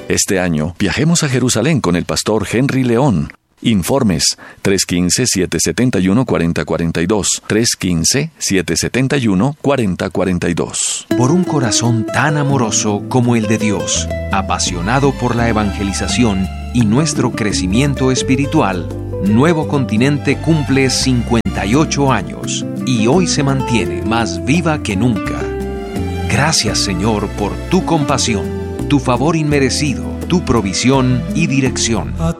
Este año, viajemos a Jerusalén con el pastor Henry León. Informes 315-771-4042, 315-771-4042. Por un corazón tan amoroso como el de Dios, apasionado por la evangelización y nuestro crecimiento espiritual, Nuevo Continente cumple 58 años y hoy se mantiene más viva que nunca. Gracias, Señor, por tu compasión, tu favor inmerecido, tu provisión y dirección.